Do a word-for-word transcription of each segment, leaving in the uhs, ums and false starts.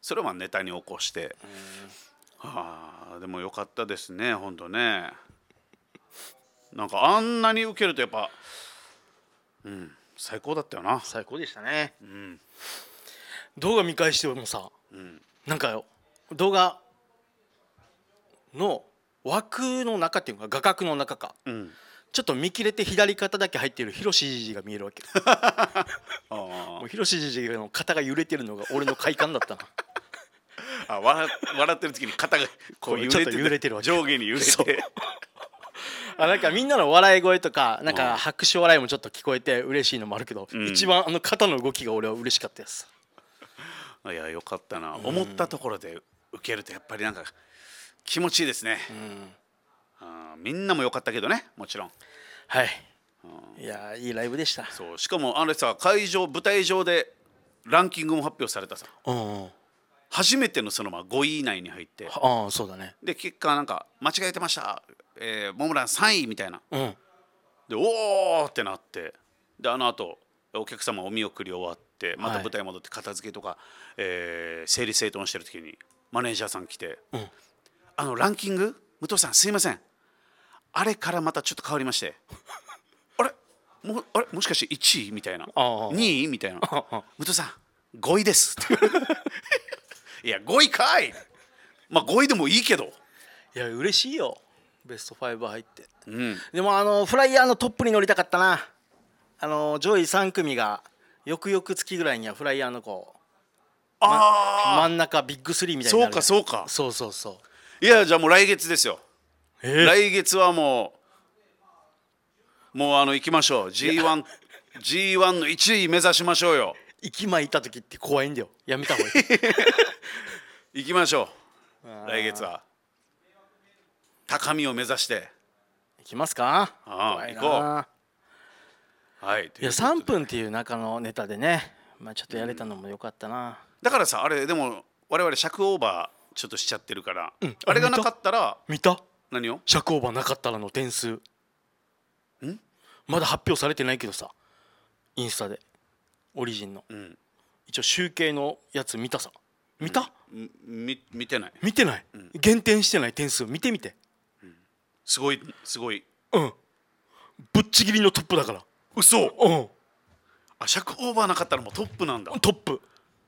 それはネタに起こして、はあ、でもよかったですね本当ね。なんかあんなに受けるとやっぱ、うん、最高だったよな。 最高でしたね、 うん、 動画見返してもさ、うん、なんかよ動画の枠の中っていうか画角の中か、うん、ちょっと見切れて左肩だけ入っているヒロシじじが見えるわけもうヒロシじじの肩が揺れてるのが俺の快感だったなあ 笑, 笑ってる時に肩がこう揺れてちょっと揺れてるわけ、 上下に揺れてあなんかみんなの笑い声とかなんか拍手笑いもちょっと聞こえて嬉しいのもあるけど、うん、一番あの肩の動きが俺は嬉しかったです。 いやよかったな、うん、思ったところで受けるとやっぱりなんか気持ちいいですね、うん、あみんなも良かったけどねもちろん。 はい、うん、いやいいライブでした。 そうしかもあれさ会場舞台上でランキングも発表されたさ、うん、初めてのそのまあごい以内に入って、 ああそうだね。 で結果なんか間違えてました、えー、モムランさんいみたいな、うん、でおーってなって、であの後お客様お見送り終わってまた舞台戻って片付けとか、はい、えー、整理整頓してる時にマネージャーさん来て、うん、あのランキング武藤さんすいませんあれからまたちょっと変わりましてあれもあれもしかしていちいみたいなにいみたいな武藤さんごいですいやごいかい、まあごいでもいいけど、 いや嬉しいよベストご入って、うん、でもあのフライヤーのトップに乗りたかったな。あの上位さん組が翌々月ぐらいにはフライヤーのこう、あ、ま、真ん中ビッグスリーみたいになる。 そうかそうか、 そうそうそう。 いやじゃあもう来月ですよ、えー、来月はもうもうあの行きましょう ジーワン ジーワン のいちい目指しましょうよ。 息巻いた時って怖いんだよ、やめた方がいい行きましょう来月は高みを目指して行きますか。 ああ行こう。はい、 いやさんぷんっていう中のネタでね、まあ、ちょっとやれたのも良かったな、うん、 だからさあれでも我々尺オーバーちょっとしちゃってるから、うん、あれがなかったら見た何を尺オーバーなかったらの点数んまだ発表されてないけどさインスタでオリジンの、うん、一応集計のやつ見たさ見た、 うん、み見てない見てない、うん、減点してない点数見てみて、 うん、すごいすごいうんぶっちぎりのトップだから。 嘘、 うん、 あ尺オーバーなかったらもうトップなんだ。 トップ。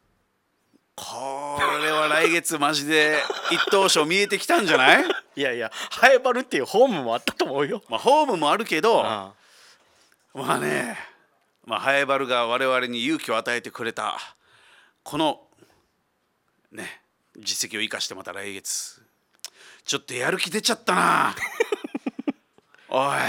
これは来月マジで一等賞見えてきたんじゃないいやいやハエバルっていうホームもあったと思うよ。 まあホームもあるけど、ああまあねまあハエバルが我々に勇気を与えてくれたこのね実績を生かしてまた来月ちょっとやる気出ちゃったなおい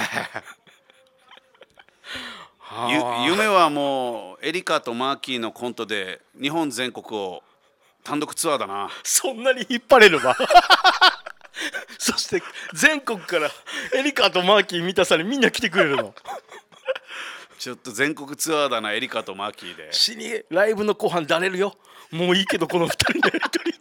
夢はもうエリカとマーキーのコントで日本全国を単独ツアーだな。 そんなに引っ張れるわそして全国からエリカとマーキー見たさにみんな来てくれるのちょっと全国ツアーだなエリカとマーキーで。 死にライブの後半だれるよもういいけどこのふたりのやり取り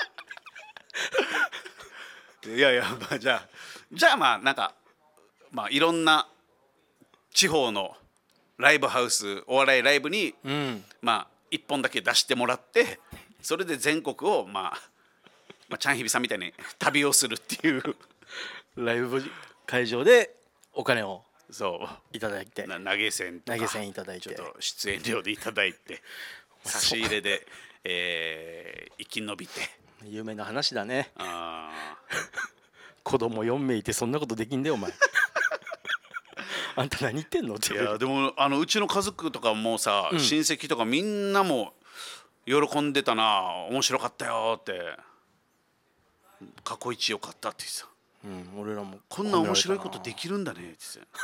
っていやいやまあじゃあじゃあまあなんかまあいろんな地方のライブハウスお笑いライブに、うん、まあいっぽんだけ出してもらってそれで全国をまあ、まあ、チャンヒビさんみたいに旅をするっていうライブ会場でお金をそういただいて投げ銭とか投げ銭いただいてちょっと出演料でいただいて差し入れで、えー、生き延びて夢の話だね。あ子供よんめいいてそんなことできんだよお前あんた何言ってんのって。 いやでもあのうちの家族とかもさ、うん、親戚とかみんなも喜んでたな面白かったよって過去一よかったって言ってた、 うん、俺らもこんな面白いことできるんだねって言って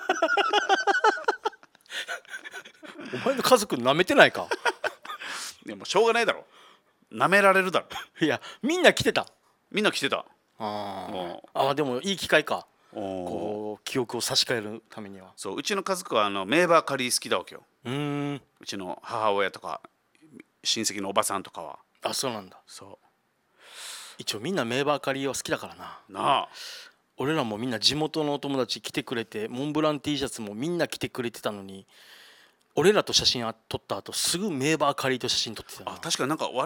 お前の家族舐めてないかいやもうしょうがないだろ舐められるだろいやみんな来てたみんな来てた。 ああでもいい機会かこう記憶を差し替えるためには。 そううちの家族はあのメーバーカリー好きだわけよ。うーんうちの母親とか親戚のおばさんとかは。 あそうなんだ。 そう一応みんなメーバーカリーは好きだからな。 なあ俺らもみんな地元のお友達来てくれてモンブラン T シャツもみんな着てくれてたのに俺らと写真撮った後すぐメーバーカリーと写真撮ってたな。 あ確かになんか